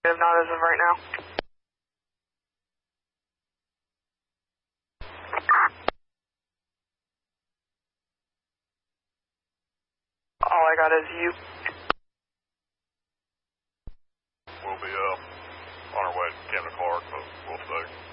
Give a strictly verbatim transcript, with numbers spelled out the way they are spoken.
Not as of right now. All I got is you. We'll be uh, on our way to Camden Clark, but we'll stay.